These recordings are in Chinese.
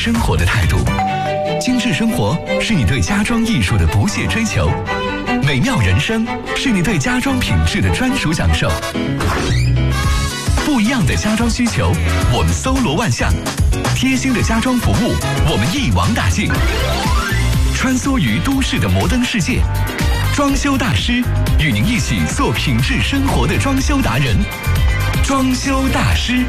生活的态度。精致生活是你对家装艺术的不懈追求，美妙人生是你对家装品质的专属享受。不一样的家装需求，我们搜罗万象；贴心的家装服务，我们一网打尽。穿梭于都市的摩登世界，装修大师与您一起做品质生活的装修达人。装修大师。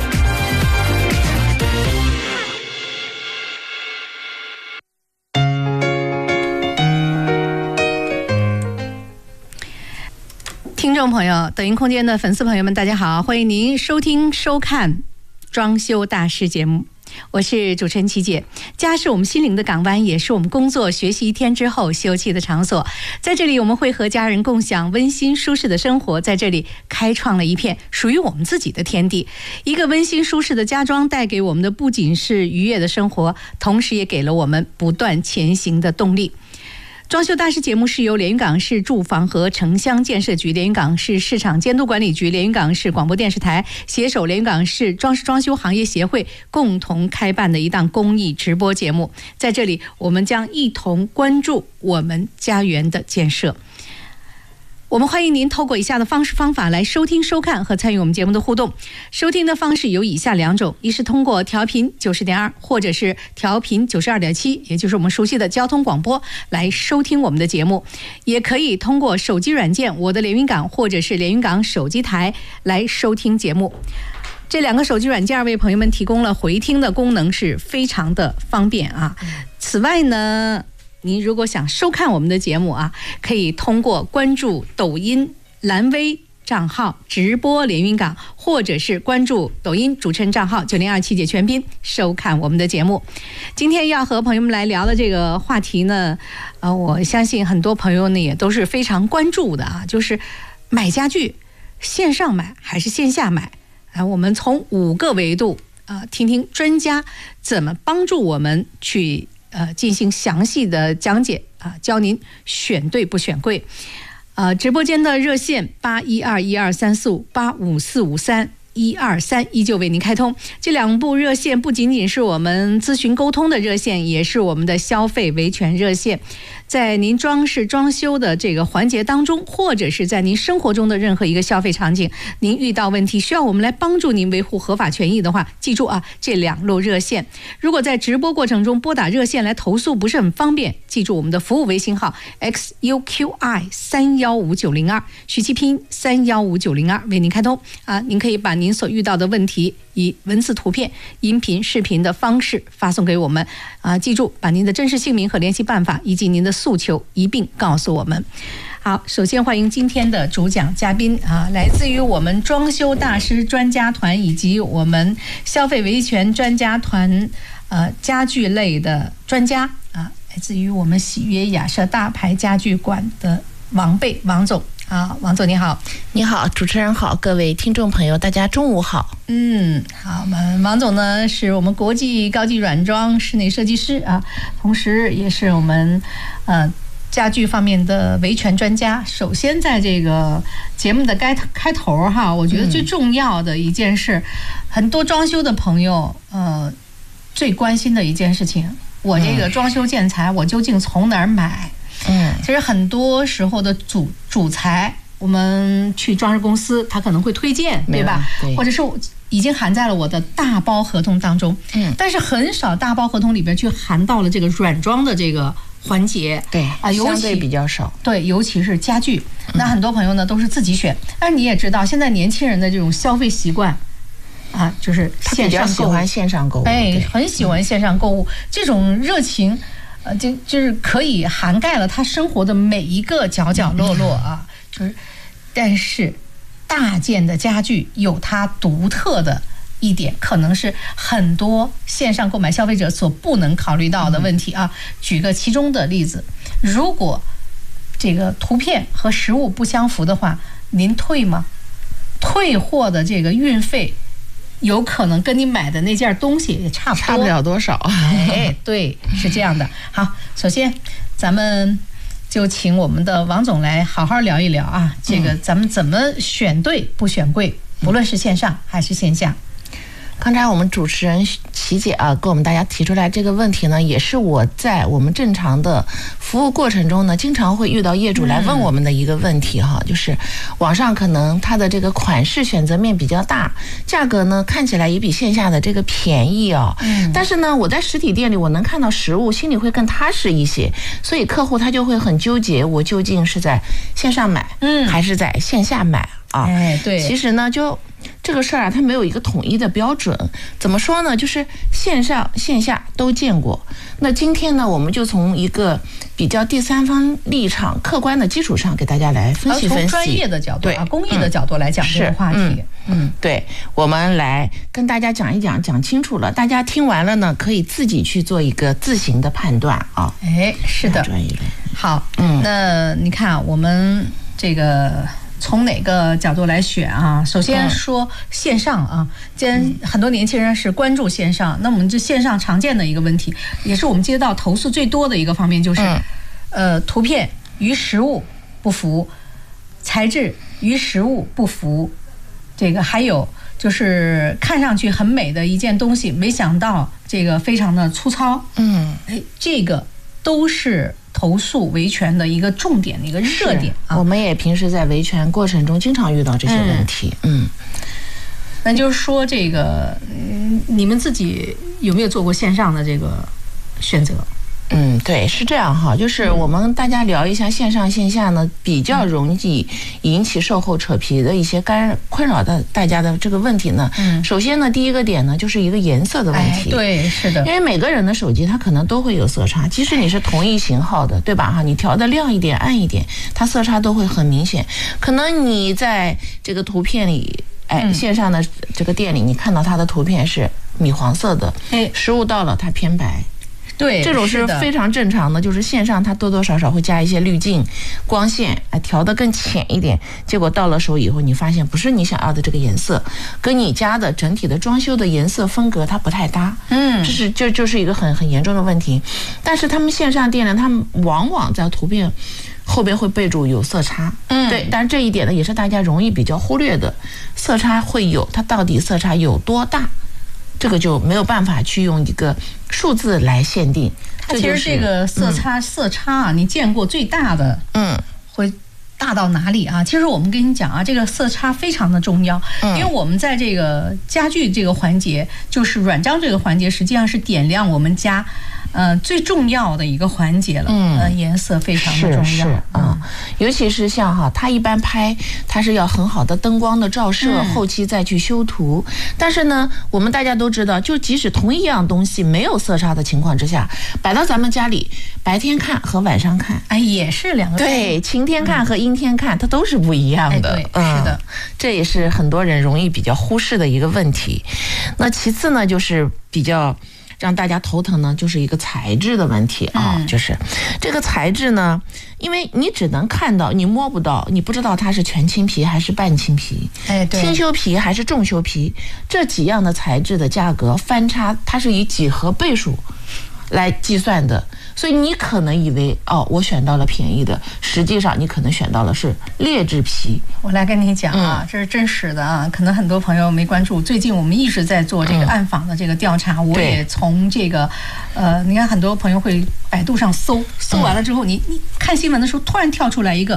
听众朋友，抖音空间的粉丝朋友们，大家好，欢迎您收听收看装修大师节目，我是主持人琪姐。家是我们心灵的港湾，也是我们工作学习一天之后休憩的场所。在这里，我们会和家人共享温馨舒适的生活，在这里开创了一片属于我们自己的天地。一个温馨舒适的家装带给我们的不仅是愉悦的生活，同时也给了我们不断前行的动力。装修大师节目是由连云港市住房和城乡建设局、连云港市市场监督管理局、连云港市广播电视台携手连云港市装饰装修行业协会共同开办的一档公益直播节目。在这里，我们将一同关注我们家园的建设。我们欢迎您透过以下的方式方法来收听收看和参与我们节目的互动。收听的方式有以下两种，一是通过调频 90.2 或者是调频 92.7， 也就是我们熟悉的交通广播来收听我们的节目，也可以通过手机软件我的连云港或者是连云港手机台来收听节目。这两个手机软件为朋友们提供了回听的功能，是非常的方便啊。此外呢，您如果想收看我们的节目啊，可以通过关注抖音蓝微账号直播连云港，或者是关注抖音主持人账号9027姐全拼收看我们的节目。今天要和朋友们来聊的这个话题呢，我相信很多朋友呢也都是非常关注的啊，就是买家具线上买还是线下买啊？我们从5个维度听听专家怎么帮助我们去进行详细的讲解教您选对不选贵。直播间的热线8121234585453123依旧为您开通。这两部热线不仅仅是我们咨询沟通的热线，也是我们的消费维权热线。在您装饰装修的这个环节当中，或者是在您生活中的任何一个消费场景，您遇到问题需要我们来帮助您维护合法权益的话，记住啊，这两路热线。如果在直播过程中拨打热线来投诉不是很方便，记住我们的服务微信号 XUQI315902，徐其拼315902为您开通啊。您可以把您所遇到的问题以文字、图片、音频、视频的方式发送给我们啊。记住，把您的真实姓名和联系办法以及您的诉求一并告诉我们。好，首先欢迎今天的主讲嘉宾啊，来自于我们装修大师专家团以及我们消费维权专家团家具类的专家啊，来自于我们喜悦雅舍大牌家具馆的王贝王总啊。王总你好。 你好，主持人好，各位听众朋友大家中午好。 好，我们王总呢是我们国际高级软装室内设计师啊，同时也是我们家具方面的维权专家。首先在这个节目的开头哈，我觉得最重要的一件事，很多装修的朋友最关心的一件事情，我这个装修建材我究竟从哪儿买？其实很多时候的主材，我们去装饰公司，他可能会推荐，对吧？对，或者是已经含在了我的大包合同当中。但是很少大包合同里边去含到了这个软装的这个环节。对相对比较少。 对，尤其是家具，那很多朋友呢都是自己选。但是你也知道，现在年轻人的这种消费习惯啊，就是线上购物，他比较喜欢线上购物， 很喜欢线上购物，这种热情。就是可以涵盖了他生活的每一个角角落落啊，但是大件的家具有它独特的一点，可能是很多线上购买消费者所不能考虑到的问题啊。举个其中的例子，如果这个图片和实物不相符的话，您退吗？退货的这个运费有可能跟你买的那件东西也差不了多少。 对，是这样的。好，首先咱们就请我们的王总来好好聊一聊啊，这个咱们怎么选对不选贵，不论是线上还是线下。 刚才我们主持人琪姐啊，给我们大家提出来这个问题呢，也是我在我们正常的服务过程中呢，经常会遇到业主来问我们的一个问题哈，就是网上可能它的这个款式选择面比较大，价格呢看起来也比线下的这个便宜啊，但是呢，我在实体店里我能看到实物，心里会更踏实一些，所以客户他就会很纠结，我究竟是在线上买，还是在线下买啊？ 哎，对， 其实呢，就这个事儿啊，它没有一个统一的标准。怎么说呢？就是线上线下都见过。那今天呢，我们就从一个比较第三方立场、客观的基础上，给大家来分析分析。 从专业的角度啊，公益的角度来讲这个话题。 对，我们来跟大家讲一讲，讲清楚了，大家听完了呢，可以自己去做一个自行的判断啊。 哎，是的。好，那你看我们这个。从哪个角度来选啊？首先说线上啊，既然很多年轻人是关注线上，那我们这线上常见的一个问题，也是我们接到投诉最多的一个方面，就是图片与实物不符，材质与实物不符，这个还有就是看上去很美的一件东西，没想到这个非常的粗糙，这个都是投诉维权的一个重点的一个热点啊。 我们也平时在维权过程中经常遇到这些问题。 那就是说这个，你们自己有没有做过线上的这个选择？ 对，是这样哈，就是我们大家聊一下线上线下呢，比较容易引起售后扯皮的一些困扰的大家的这个问题呢。首先呢，第一个点呢，就是一个颜色的问题。 对，是的， 因为每个人的手机它可能都会有色差，即使你是同一型号的，对吧？哈，你调的亮一点、暗一点，它色差都会很明显。可能你在这个图片里，线上的这个店里，你看到它的图片是米黄色的，实物到了它偏白。 对， 这种是非常正常的，就是线上它多多少少会加一些滤镜、光线，调得更浅一点，结果到了手以后，你发现不是你想要的这个颜色，跟你家的整体的装修的颜色风格它不太搭，这就是一个很严重的问题。但是他们线上店呢，他们往往在图片后边会备注有色差，对，但是这一点呢也是大家容易比较忽略的，色差会有，它到底色差有多大？这个就没有办法去用一个数字来限定。 它其实这个色差啊，你见过最大的，会大到哪里啊？其实我们跟你讲啊，这个色差非常的重要，因为我们在这个家具这个环节，就是软装这个环节，实际上是点亮我们家最重要的一个环节了。颜色非常的重要啊，尤其是像它一般拍，它是要很好的灯光的照射，后期再去修图。但是呢，我们大家都知道，就即使同一样东西没有色差的情况之下，摆到咱们家里，白天看和晚上看， 也是两个对，晴天看和阴天看，它都是不一样的。 对，是的， 这也是很多人容易比较忽视的一个问题。那其次呢，就是比较让大家头疼呢，就是一个材质的问题啊，就是这个材质呢，因为你只能看到，你摸不到，你不知道它是全青皮还是半青皮， 对， 轻修皮还是重修皮，这几样的材质的价格翻差，它是以几何倍数来计算的，所以你可能以为我选到了便宜的，实际上你可能选到了是劣质皮。 我来跟你讲啊，这是真实的啊，可能很多朋友没关注，最近我们一直在做这个暗访的这个调查，我也从这个你看很多朋友会百度上搜完了之后，你看新闻的时候突然跳出来一个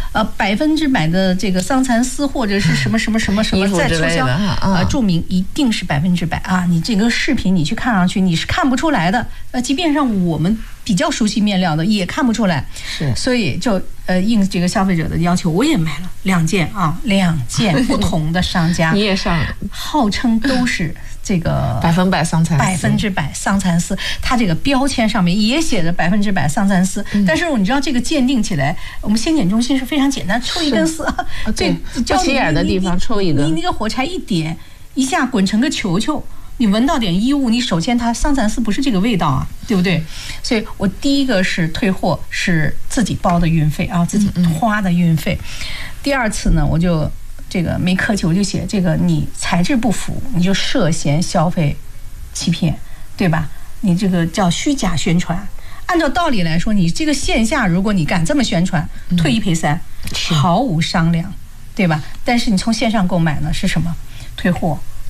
100%的这个桑蚕丝或者是什么在促销注明一定是100%啊！你这个视频你去看上去你是看不出来的，即便让我们比较熟悉面料的也看不出来，所以就应这个消费者的要求，我也买了2件不同的商家， 你也上了， 号称都是这个 100%桑蚕丝 ，100%桑蚕丝，它这个标签上面也写着100%桑蚕丝，但是你知道这个鉴定起来，我们鲜检中心是非常简单，抽一根丝， 对，不起眼的地方抽一根， 你那个火柴一点，一下滚成个球球。你闻到点衣物，你首先它桑蚕丝不是这个味道啊，对不对？所以我第一个是退货，是自己包的运费啊，自己花的运费。第二次呢，我就这个没客气，我就写这个你材质不符，你就涉嫌消费欺骗，对吧？你这个叫虚假宣传。按照道理来说，你这个线下如果你敢这么宣传，退1赔3，毫无商量，对吧？但是你从线上购买呢是什么？退货。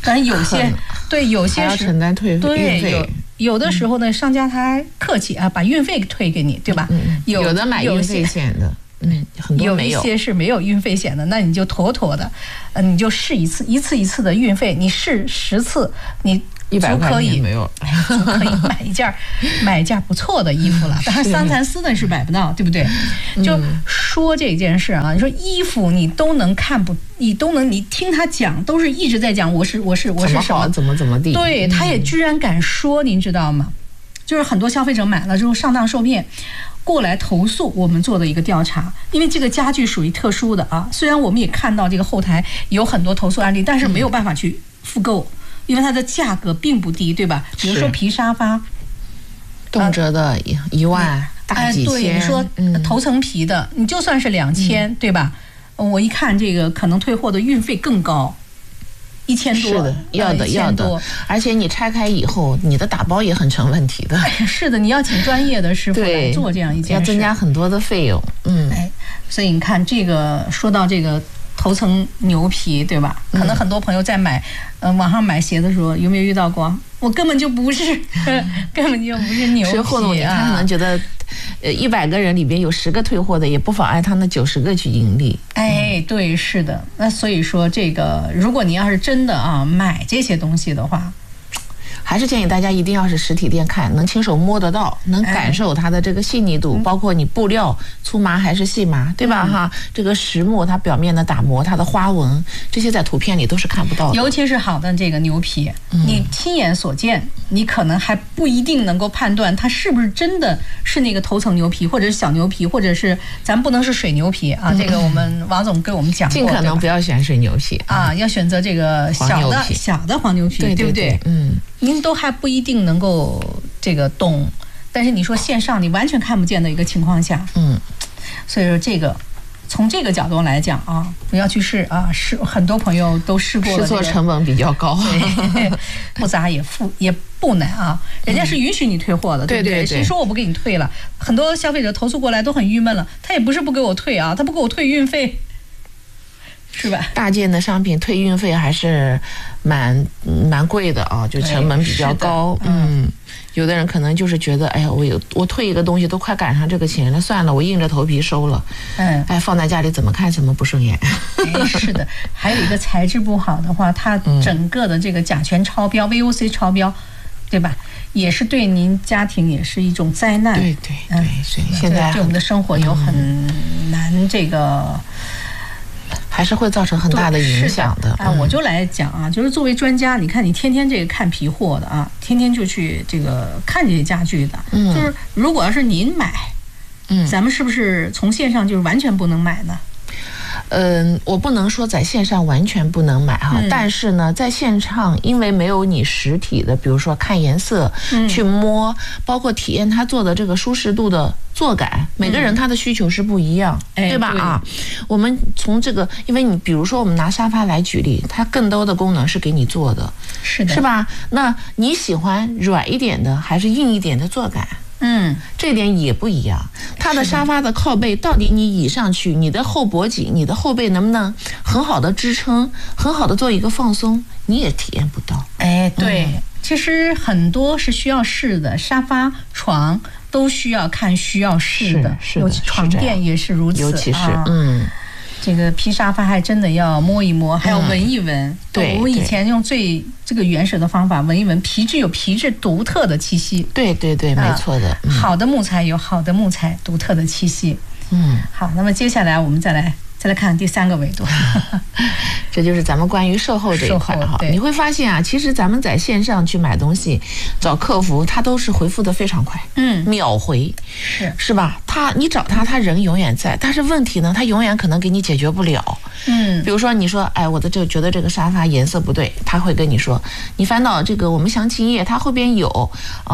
当然有些对有些还要承担运费。 有的时候呢，商家他还客气啊，把运费退给你，对吧？ 有的买运费险的，很多没有一些是没有运费险的，那你就妥妥的，你就试一次的运费，你试10次，你 100块钱没有， 就可以买一件不错的衣服了。当然3蚕丝呢是买不到，对不对？就说这件事啊，你说衣服你都能你听他讲都是一直在讲我是什么怎么地， 对，他也居然敢说，您知道吗？就是很多消费者买了之后上当受骗。过来投诉，我们做的一个调查，因为这个家具属于特殊的啊，虽然我们也看到这个后台有很多投诉案例，但是没有办法去复购，因为它的价格并不低，对吧？比如说皮沙发， 动辄的1万大几千， 对，你说头层皮的，你就算是2000，对吧？我一看这个可能退货的运费更高。1000多， 是的，要的，而且你拆开以后，你的打包也很成问题的。 是的，你要请专业的师傅来做这样一件事， 要增加很多的费用。 所以你看这个，说到这个头层牛皮，对吧？可能很多朋友在买，网上买鞋的时候，有没有遇到过？我根本就不是牛皮是糊弄你，他可能觉得，100个人里边有10个退货的，也不妨碍他那90个去盈利。 对，是的。那所以说，这个如果你要是真的买这些东西的话， 还是建议大家一定要是实体店看，能亲手摸得到，能感受它的这个细腻度，包括你布料粗麻还是细麻，对吧？这个实木它表面的打磨，它的花纹，这些在图片里都是看不到的。 尤其是好的这个牛皮，你亲眼所见，你可能还不一定能够判断它是不是真的是那个头层牛皮，或者是小牛皮，或者是咱不能是水牛皮啊。这个我们王总跟我们讲过， 尽可能不要选水牛皮啊，要选择这个小的黄牛皮，对不对？您都还不一定能够这个懂，但是你说线上你完全看不见的一个情况下，所以说这个从这个角度来讲啊，不要去试啊，很多朋友都试过了， 试错成本比较高， 不杂也不难啊，人家是允许你退货的，对不对？谁说我不给你退了？很多消费者投诉过来都很郁闷了，他也不是不给我退啊，他不给我退运费。是吧？ 大件的商品退运费还是蛮贵的啊，就成本比较高。有的人可能就是觉得，哎呀，我退一个东西都快赶上这个钱了，算了，我硬着头皮收了。放在家里怎么看怎么不顺眼。 是的，还有一个材质不好的话，它整个的这个甲醛超标、VOC 超标，对吧？也是对您家庭也是一种灾难。 对，所以现在对我们的生活有很难这个。 还是会造成很大的影响的。 我就来讲啊，就是作为专家，你看你天天这个看皮货的啊，天天就去这个看这些家具的，就是如果要是您买，咱们是不是从线上就是完全不能买呢？ 我不能说在线上完全不能买哈，但是呢，在线上因为没有你实体的，比如说看颜色、去摸，包括体验它做的这个舒适度的坐感，每个人他的需求是不一样，对吧？我们从这个，因为你比如说我们拿沙发来举例，它更多的功能是给你做的， 是的， 是吧？那你喜欢软一点的还是硬一点的坐感？这点也不一样。它的沙发的靠背到底你倚上去，你的后脖颈、你的后背能不能很好的支撑，很好的做一个放松，你也体验不到。 对，其实很多是需要试的，沙发、床都需要看，需要试的，尤其床垫也是如此， 尤其是这个皮沙发还真的要摸一摸，还要闻一闻。 对， 我们以前用这个原始的方法闻一闻，皮质有皮质独特的气息。 对，没错的。 好的木材有好的木材独特的气息。好，那么接下来我们再来看第3个维度。 这就是咱们关于售后这一块哈。你会发现啊，其实咱们在线上去买东西，找客服他都是回复的非常快，秒回，是吧？你找他人永远在，但是问题呢，他永远可能给你解决不了。比如说你说，哎，我觉得这个沙发颜色不对，他会跟你说，你翻到这个我们详情页，它后边有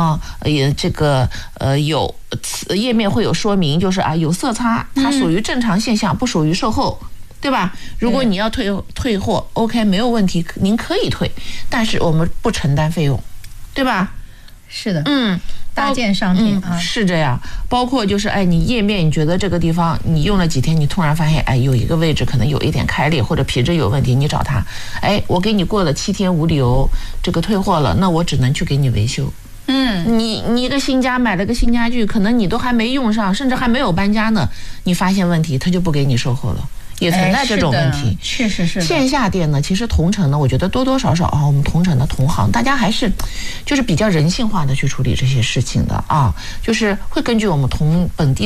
有页面会有说明，就是有色差，它属于正常现象，不属于售后。对吧？如果你要退货 ，OK， 没有问题，您可以退，但是我们不承担费用，对吧？ 是的， 大件商品啊， 是这样。包括就是你页面你觉得这个地方你用了几天，你突然发现有一个位置可能有一点开裂或者皮质有问题，你找他，我给你过了7天无理由这个退货了，那我只能去给你维修。你一个新家买了个新家具，可能你都还没用上，甚至还没有搬家呢，你发现问题，他就不给你售后了。也存在这种问题， 确实是。 线下店呢，其实同城呢，我觉得多多少少我们同城的同行，大家还是就是比较人性化的去处理这些事情的啊，就是会根据我们本地